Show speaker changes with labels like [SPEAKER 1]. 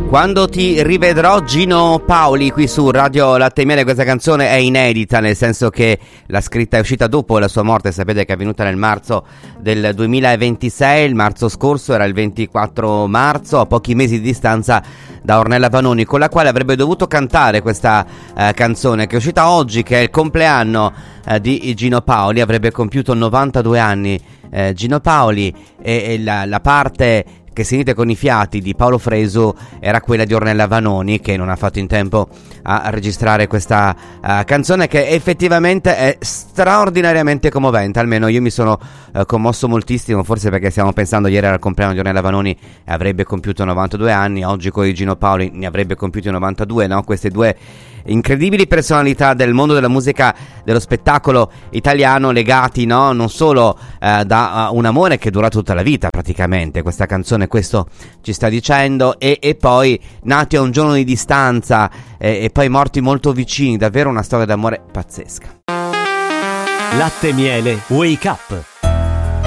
[SPEAKER 1] Quando ti rivedrò, Gino Paoli qui su Radio Latte e Miele. Questa canzone è inedita, nel senso che la scritta è uscita dopo la sua morte. Sapete che è avvenuta nel marzo del 2026, il marzo scorso era il 24 marzo, a pochi mesi di distanza da Ornella Vanoni, con la quale avrebbe dovuto cantare questa canzone che è uscita oggi, che è il compleanno di Gino Paoli. Avrebbe compiuto 92 anni Gino Paoli, e la parte che sentite con i fiati di Paolo Fresu era quella di Ornella Vanoni, che non ha fatto in tempo a registrare questa canzone, che effettivamente è straordinariamente commovente. Almeno io mi sono commosso moltissimo, forse perché stiamo pensando, ieri era il compleanno di Ornella Vanoni, avrebbe compiuto 92 anni, oggi con Gino Paoli ne avrebbe compiuti 92, no? Queste due incredibili personalità del mondo della musica, dello spettacolo italiano, legati, no? Non solo da un amore che dura tutta la vita praticamente, questa canzone questo ci sta dicendo, e poi nati a un giorno di distanza e poi morti molto vicini. Davvero una storia d'amore pazzesca.
[SPEAKER 2] Latte e Miele Wake Up.